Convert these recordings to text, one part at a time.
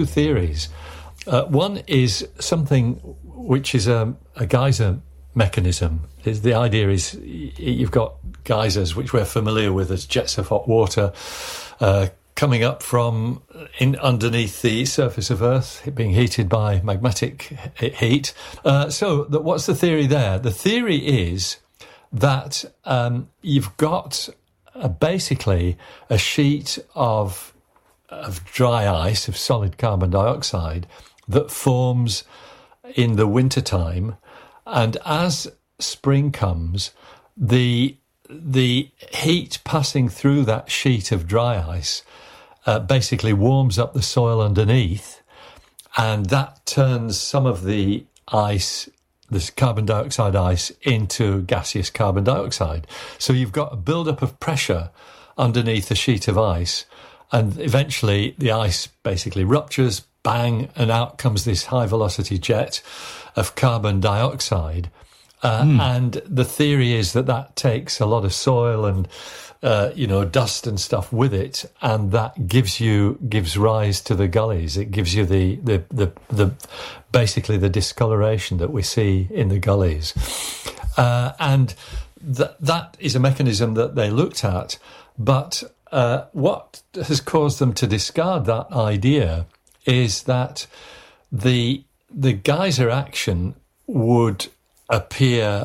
theories. One is something which is a geyser mechanism. The idea is you've got geysers, which we're familiar with as jets of hot water, coming up from underneath the surface of Earth, being heated by magmatic heat. So what's the theory there? The theory is that you've got basically a sheet of dry ice, of solid carbon dioxide, that forms in the wintertime. And as spring comes, the heat passing through that sheet of dry ice basically warms up the soil underneath, and that turns some of the ice, this carbon dioxide ice, into gaseous carbon dioxide. So you've got a build-up of pressure underneath a sheet of ice, and eventually the ice basically ruptures, bang, and out comes this high-velocity jet of carbon dioxide. And the theory is that takes a lot of soil and dust and stuff with it, and that gives rise to the gullies. It gives you the basically the discoloration that we see in the gullies, and that is a mechanism that they looked at. But what has caused them to discard that idea is that the geyser action would appear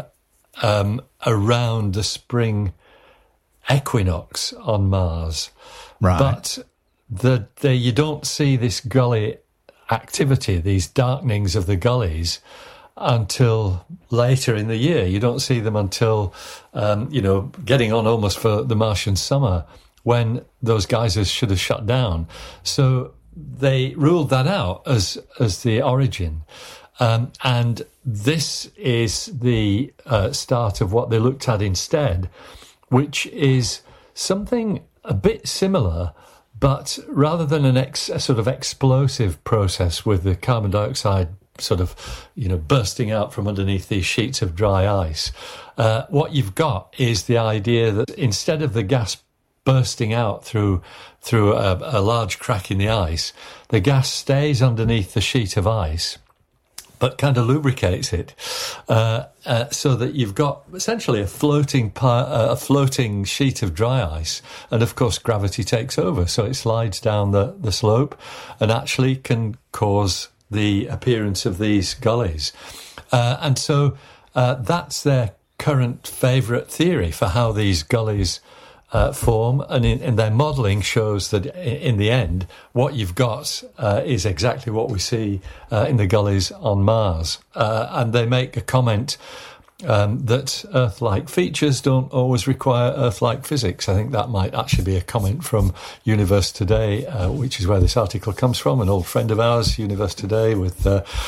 around the spring equinox on Mars. Right. But you don't see this gully activity, these darkenings of the gullies, until later in the year. You don't see them until, getting on almost for the Martian summer, when those geysers should have shut down. So they ruled that out as the origin. And this is the start of what they looked at instead, which is something a bit similar, but rather than a sort of explosive process with the carbon dioxide sort of, bursting out from underneath these sheets of dry ice, what you've got is the idea that instead of the gas bursting out through a large crack in the ice, the gas stays underneath the sheet of ice, but kind of lubricates it, so that you've got essentially a floating sheet of dry ice, and of course gravity takes over, so it slides down the slope, and actually can cause the appearance of these gullies, and so that's their current favourite theory for how these gullies form, and in their modelling shows that in the end what you've got is exactly what we see in the gullies on Mars, and they make a comment that Earth-like features don't always require Earth-like physics. I think that might actually be a comment from Universe Today, which is where this article comes from, an old friend of ours, Universe Today, with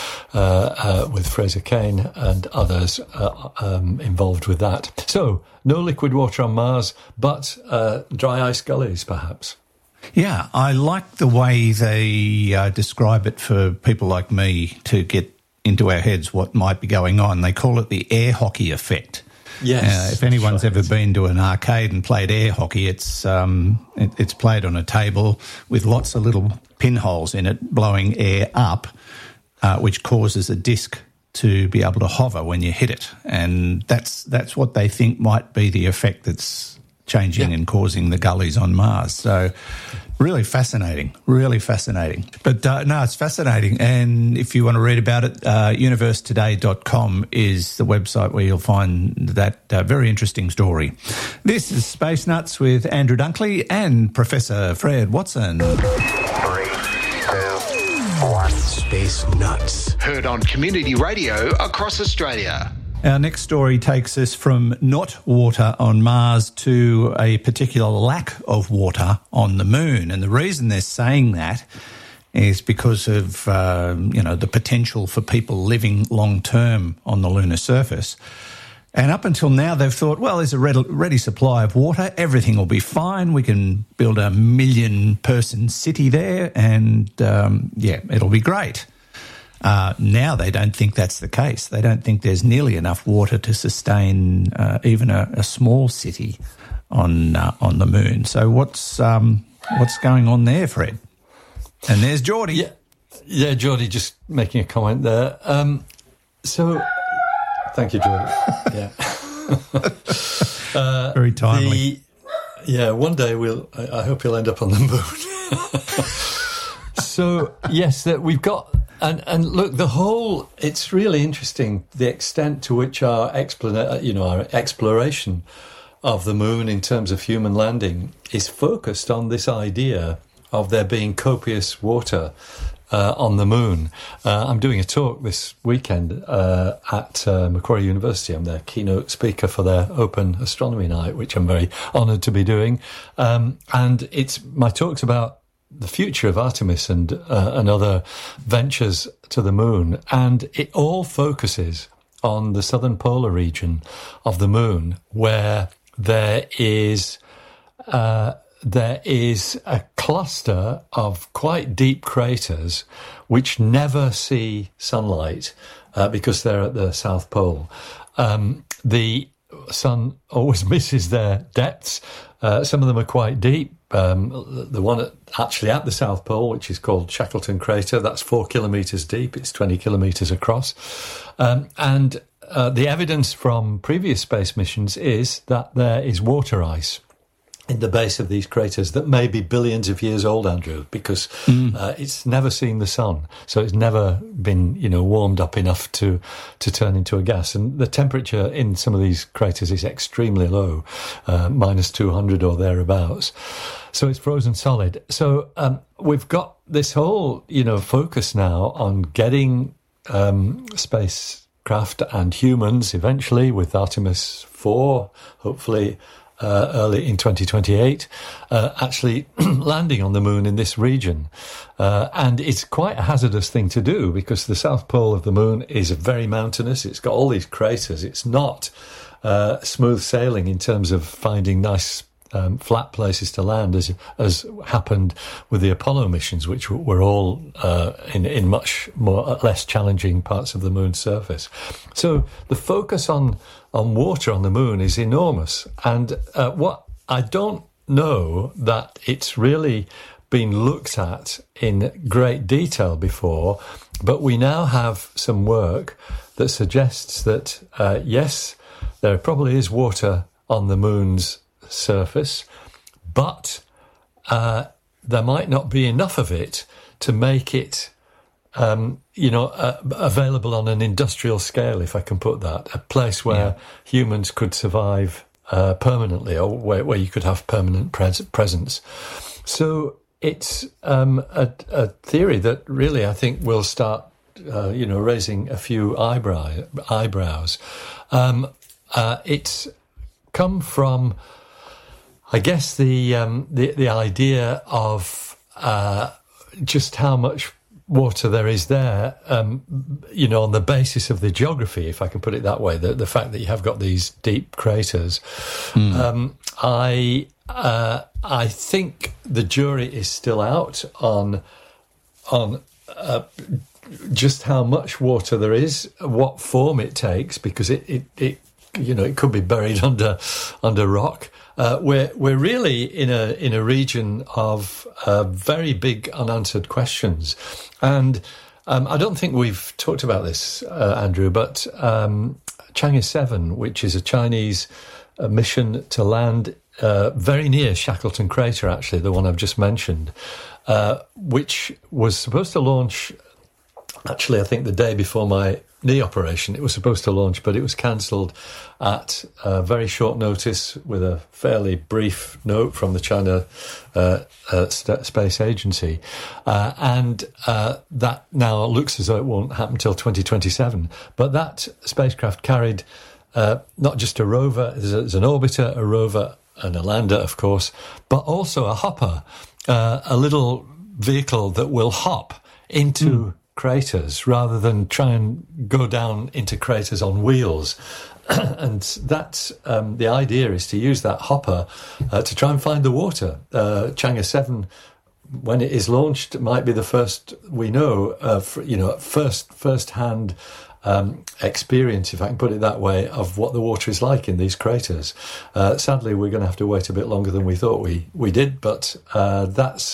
Fraser Cain and others involved with that. So, no liquid water on Mars, but dry ice gullies, perhaps. Yeah, I like the way they describe it for people like me to get into our heads what might be going on. They call it the air hockey effect. Yes. If anyone's ever been to an arcade and played air hockey, it's played on a table with lots of little pinholes in it blowing air up, which causes a disc to be able to hover when you hit it. And that's what they think might be the effect that's changing and causing the gullies on Mars. So really fascinating. But no, it's fascinating. And if you want to read about it, universetoday.com is the website where you'll find that very interesting story. This is Space Nuts with Andrew Dunkley and Professor Fred Watson. 3, 2, 1. Space Nuts. Heard on community radio across Australia. Our next story takes us from not water on Mars to a particular lack of water on the Moon. And the reason they're saying that is because of, the potential for people living long-term on the lunar surface. And up until now, they've thought, well, there's a ready supply of water. Everything will be fine. We can build a 1 million-person city there and, it'll be great. Now they don't think that's the case. They don't think there's nearly enough water to sustain even a small city on the Moon. So what's going on there, Fred? And there's Geordie. Yeah, Geordie, just making a comment there. So, thank you, Geordie. Yeah. Very timely. One day I hope you'll end up on the moon. So, yes, that we've got, and look, it's really interesting, the extent to which our exploration of the moon in terms of human landing is focused on this idea of there being copious water on the moon. I'm doing a talk this weekend at Macquarie University. I'm their keynote speaker for their Open Astronomy Night, which I'm very honoured to be doing. And my talk's about the future of Artemis and other ventures to the moon. And it all focuses on the southern polar region of the moon, where there is a cluster of quite deep craters which never see sunlight because they're at the South Pole. The sun always misses their depths. Some of them are quite deep. The one actually at the South Pole, which is called Shackleton Crater, that's 4 kilometres deep. It's 20 kilometres across. And the evidence from previous space missions is that there is water ice in the base of these craters that may be billions of years old, Andrew, because it's never seen the sun. So it's never been, warmed up enough to turn into a gas. And the temperature in some of these craters is extremely low, minus 200 or thereabouts. So it's frozen solid. So we've got this whole, focus now on getting spacecraft and humans eventually with Artemis 4, hopefully early in 2028, actually landing on the moon in this region. And it's quite a hazardous thing to do because the South Pole of the moon is very mountainous. It's got all these craters. It's not smooth sailing in terms of finding nice flat places to land, as happened with the Apollo missions, which were all in much less challenging parts of the moon's surface. So the focus on water on the moon is enormous. And what I don't know that it's really been looked at in great detail before, but we now have some work that suggests that, yes, there probably is water on the moon's surface, but there might not be enough of it to make it available on an industrial scale, if I can put that, a place where humans could survive permanently, or where you could have permanent presence. So it's a theory that really I think will start raising a few eyebrows. It's come from, I guess, the idea of just how much water there is there, on the basis of the geography, if I can put it that way, the fact that you have got these deep craters. I think the jury is still out on just how much water there is, what form it takes, because it could be buried under rock. We're really in a region of very big unanswered questions, and I don't think we've talked about this, Andrew, but Chang'e 7, which is a Chinese mission to land very near Shackleton Crater, actually, the one I've just mentioned, which was supposed to launch. Actually, I think the day before my knee operation, it was supposed to launch, but it was cancelled at very short notice with a fairly brief note from the China Space Agency. And that now looks as though it won't happen until 2027. But that spacecraft carried not just a rover, there's an orbiter, a rover, and a lander, of course, but also a hopper, a little vehicle that will hop into craters rather than try and go down into craters on wheels. And that's the idea, is to use that hopper to try and find the water. Chang'e 7, when it is launched, might be the first we know, first-hand experience, if I can put it that way, of what the water is like in these craters. Sadly, we're going to have to wait a bit longer than we thought we did, but that's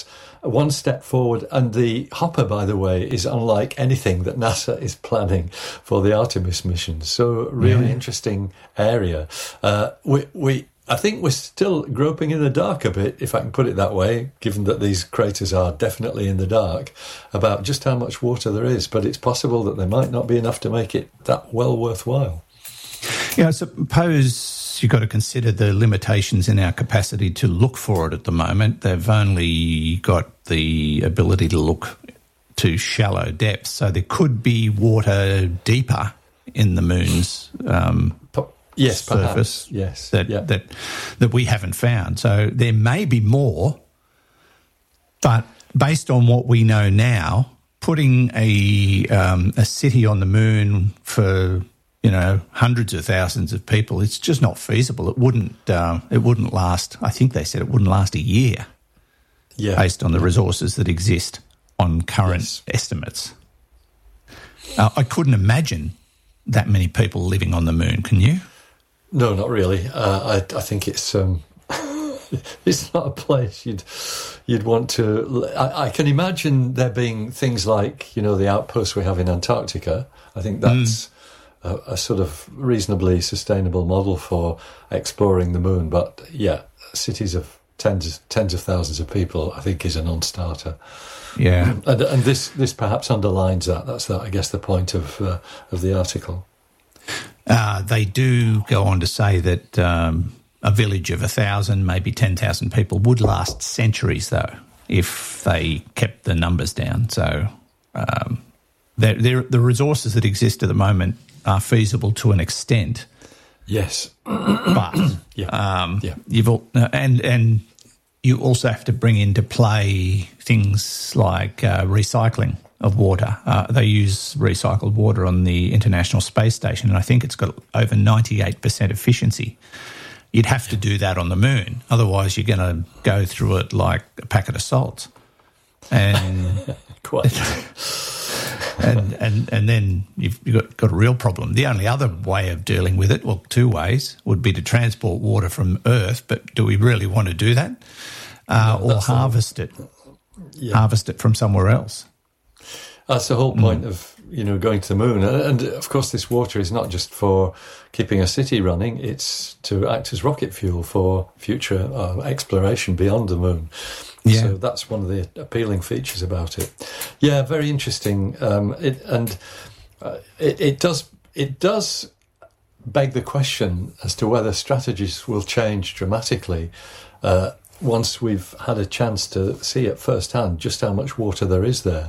one step forward. And the Hopper, by the way, is unlike anything that NASA is planning for the Artemis mission. So really interesting area. I think we're still groping in the dark a bit, if I can put it that way, given that these craters are definitely in the dark, about just how much water there is. But it's possible that there might not be enough to make it that well worthwhile. Yeah, I suppose you've got to consider the limitations in our capacity to look for it at the moment. They've only got the ability to look to shallow depths, so there could be water deeper in the moon's yes, surface. Perhaps. Yes, that we haven't found. So there may be more, but based on what we know now, putting a city on the moon for hundreds of thousands of people, it's just not feasible. It wouldn't last. I think they said it wouldn't last a year, based on the resources that exist on current estimates. I couldn't imagine that many people living on the moon. Can you? No, not really. I think it's it's not a place you'd want to. I can imagine there being things like the outposts we have in Antarctica. I think that's a sort of reasonably sustainable model for exploring the moon. But cities of tens of thousands of people, I think, is a non-starter. Yeah, and this perhaps underlines that. That's I guess the point of the article. They do go on to say that a village of 1,000, maybe 10,000 people would last centuries, though, if they kept the numbers down. So the resources that exist at the moment are feasible to an extent. Yes, but and you also have to bring into play things like recycling of water. They use recycled water on the International Space Station, and I think it's got over 98% efficiency. You'd have to do that on the moon. Otherwise, you're going to go through it like a packet of salts. And quite. and then you've got a real problem. The only other way of dealing with it, well, two ways, would be to transport water from Earth, but do we really want to do that? Or harvest it from somewhere else? That's the whole point of going to the moon, and of course this water is not just for keeping a city running; it's to act as rocket fuel for future exploration beyond the moon. Yeah. So that's one of the appealing features about it. Yeah, very interesting. It does beg the question as to whether strategies will change dramatically once we've had a chance to see at first hand just how much water there is there.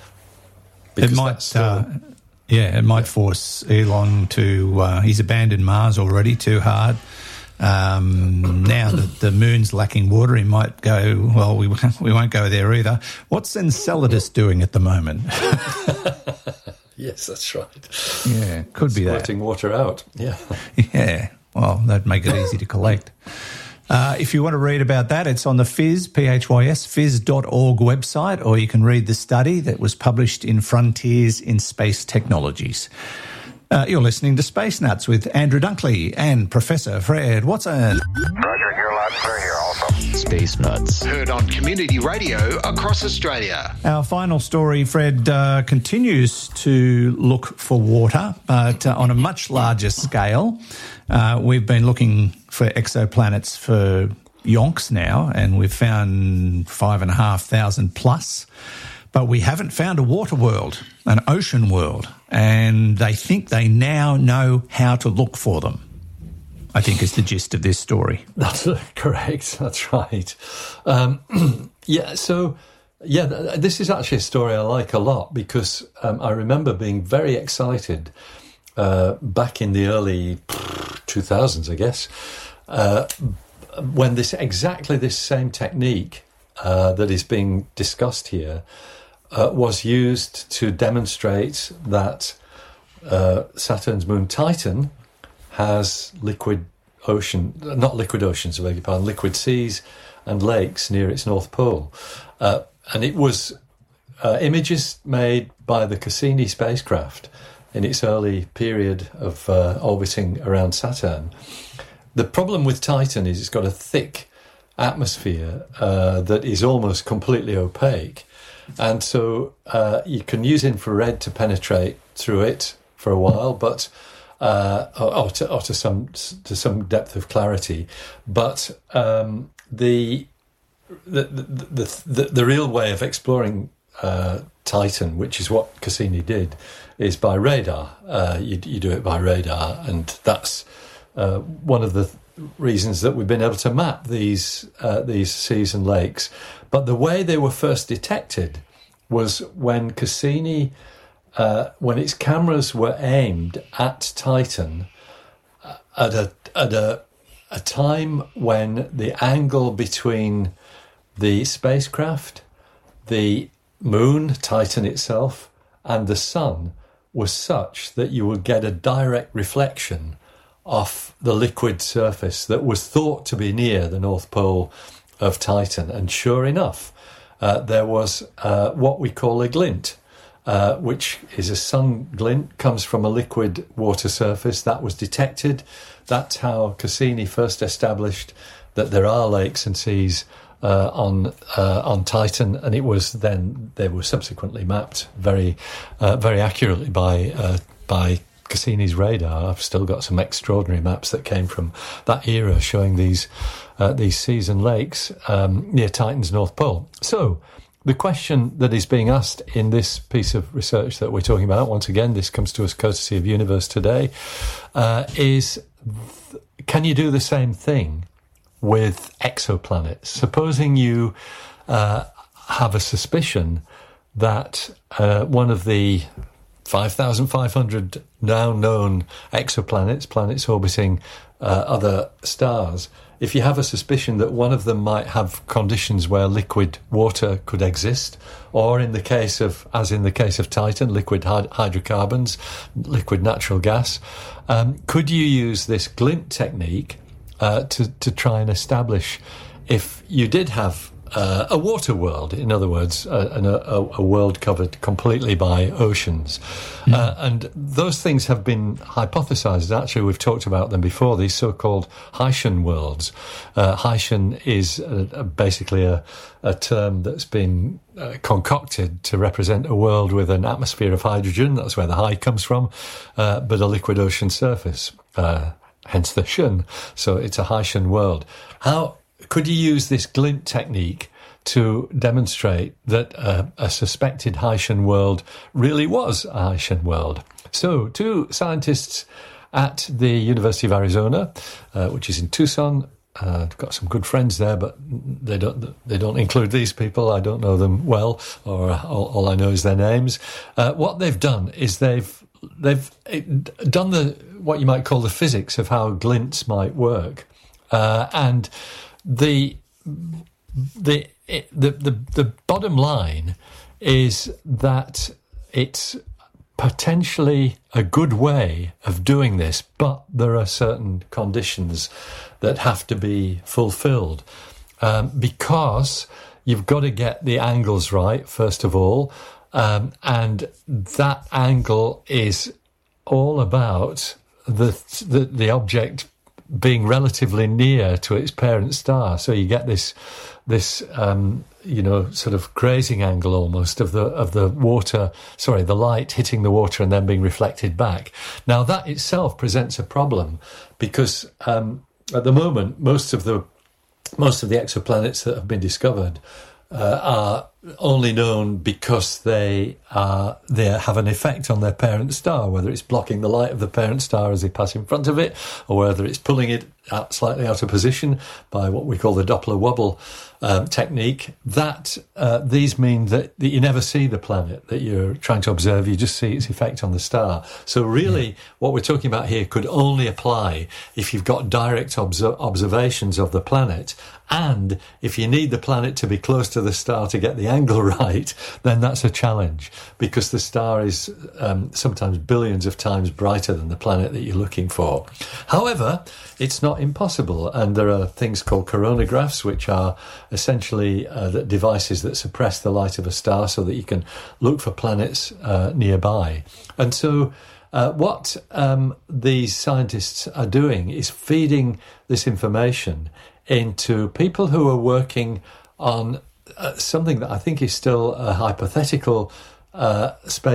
It might force Elon to. He's abandoned Mars already too hard. Now that the moon's lacking water, he might go, well, we won't go there either. What's Enceladus doing at the moment? Yes, that's right. Yeah, could be that. Squirting water out, yeah. Yeah, well, that'd make it easy to collect. If you want to read about that, it's on the phys.org website, or you can read the study that was published in Frontiers in Space Technologies. You're listening to Space Nuts with Andrew Dunkley and Professor Fred Watson. Roger, you're loud and clear here also. Space Nuts. Heard on community radio across Australia. Our final story, Fred, continues to look for water, but on a much larger scale. We've been looking for exoplanets for yonks now, and we've found 5,500 plus. But we haven't found a water world, an ocean world, and they think they now know how to look for them, I think is the gist of this story. That's correct. That's right. This is actually a story I like a lot because I remember being very excited back in the early 2000s, I guess, when this same technique that is being discussed here was used to demonstrate that Saturn's moon Titan has liquid seas and lakes near its North Pole. And it was images made by the Cassini spacecraft in its early period of orbiting around Saturn. The problem with Titan is it's got a thick atmosphere that is almost completely opaque. And so you can use infrared to penetrate through it for a while, but or to some depth of clarity. But the real way of exploring Titan, which is what Cassini did, is by radar. You do it by radar, and that's one of the reasons that we've been able to map these seas and lakes. But the way they were first detected was when Cassini, when its cameras were aimed at Titan at a time when the angle between the spacecraft, the moon, Titan itself, and the sun was such that you would get a direct reflection off the liquid surface that was thought to be near the North Pole of Titan. And sure enough, there was what we call a glint, which is a sun glint, comes from a liquid water surface. That was detected. That's how Cassini first established that there are lakes and seas on Titan, and it was then they were subsequently mapped very accurately by Cassini's radar. I've still got some extraordinary maps that came from that era showing these seas and lakes near Titan's North Pole. So the question that is being asked in this piece of research that we're talking about, once again, this comes to us courtesy of Universe Today, is can you do the same thing with exoplanets? Supposing you have a suspicion that one of the 5,500 now known exoplanets, planets orbiting other stars, if you have a suspicion that one of them might have conditions where liquid water could exist, or in the case of Titan, liquid hydrocarbons, liquid natural gas, could you use this glint technique to try and establish if you did have a water world, in other words, a world covered completely by oceans. And those things have been hypothesized. Actually, we've talked about them before, these so-called Haitian worlds. Haitian is basically a term that's been concocted to represent a world with an atmosphere of hydrogen. That's where the high comes from, but a liquid ocean surface, hence the shun. So it's a Haitian world. How could you use this glint technique to demonstrate that a suspected Haitian world really was a Haitian world? So, two scientists at the University of Arizona, which is in Tucson. I've got some good friends there, but they don't include these people. I don't know them well, or all I know is their names. What they've done is they've done what you might call the physics of how glints might work, and the bottom line is that it's potentially a good way of doing this, but there are certain conditions that have to be fulfilled, because you've got to get the angles right, first of all, and that angle is all about the object being relatively near to its parent star. So you get this sort of grazing angle almost of the water, the light hitting the water and then being reflected back. Now that itself presents a problem because at the moment most of the exoplanets that have been discovered are only known because they have an effect on their parent star, whether it's blocking the light of the parent star as they pass in front of it, or whether it's pulling it slightly out of position by what we call the Doppler wobble technique. These mean that you never see the planet that you're trying to observe, you just see its effect on the star. So really, what we're talking about here could only apply if you've got direct observations of the planet, and if you need the planet to be close to the star to get the angle right, then that's a challenge, because the star is sometimes billions of times brighter than the planet that you're looking for. However, it's not impossible, and there are things called coronagraphs, which are essentially the devices that suppress the light of a star so that you can look for planets nearby. And so what these scientists are doing is feeding this information into people who are working on something that I think is still a hypothetical space